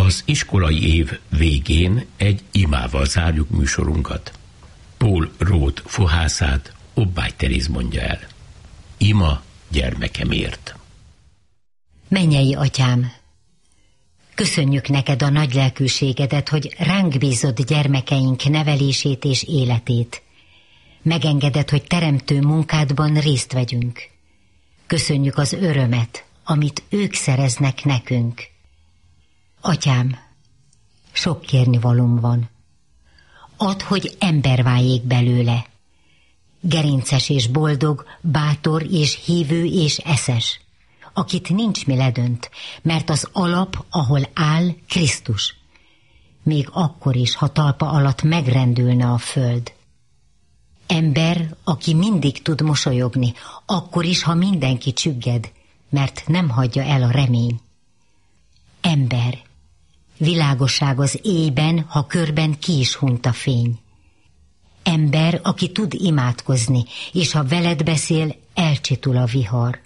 Az iskolai év végén egy imával zárjuk műsorunkat. Paul Roth fohászát Obbágy Teréz mondja el. Ima gyermekemért. Mennyei Atyám, köszönjük neked a nagy lelkűségedet, hogy ránk bízod gyermekeink nevelését és életét. Megengeded, hogy teremtő munkádban részt vegyünk. Köszönjük az örömet, amit ők szereznek nekünk. Atyám, sok kérnivalóm van. Add, hogy ember váljék belőle. Gerinces és boldog, bátor és hívő és eszes, akit nincs mi ledönt, mert az alap, ahol áll, Krisztus. Még akkor is, ha talpa alatt megrendülne a föld. Ember, aki mindig tud mosolyogni, akkor is, ha mindenki csügged, mert nem hagyja el a remény. Ember, világosság az éjben, ha körben ki is hunyt a fény. Ember, aki tud imádkozni, és ha veled beszél, elcsitul a vihar.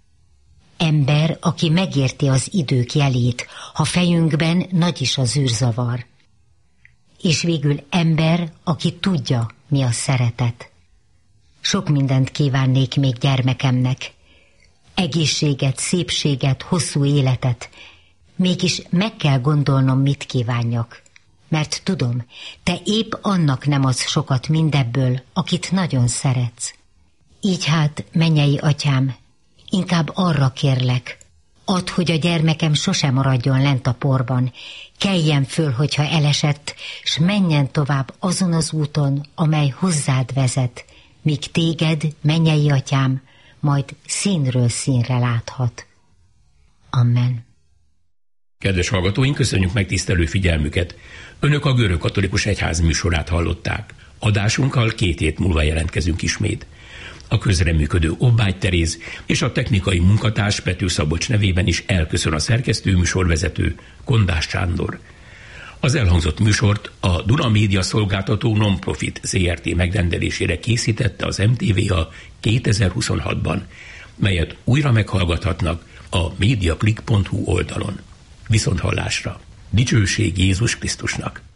Ember, aki megérti az idők jelét, ha fejünkben nagy is az űrzavar. És végül ember, aki tudja, mi a szeretet. Sok mindent kívánnék még gyermekemnek. Egészséget, szépséget, hosszú életet. Mégis meg kell gondolnom, mit kívánjak. Mert tudom, te épp annak nem adsz sokat mindebből, akit nagyon szeretsz. Így hát, mennyei Atyám, inkább arra kérlek, add, hogy a gyermekem sosem maradjon lent a porban, keljen föl, hogyha elesett, s menjen tovább azon az úton, amely hozzád vezet, míg téged, mennyei Atyám, majd színről színre láthat. Amen. Kedves hallgatóink, köszönjük megtisztelő figyelmüket! Önök a Görögkatolikus Egyház műsorát hallották. Adásunkkal 2 hét múlva jelentkezünk ismét. A közreműködő Obbágy Teréz és a technikai munkatárs Pető Szabolcs nevében is elköszön a szerkesztő műsorvezető Kondás Sándor. Az elhangzott műsort a Duna Média Szolgáltató Non-Profit Zrt. Megrendelésére készítette az MTVA 2026-ban, melyet újra meghallgathatnak a mediaclick.hu oldalon. Viszonthallásra! Dicsőség Jézus Krisztusnak!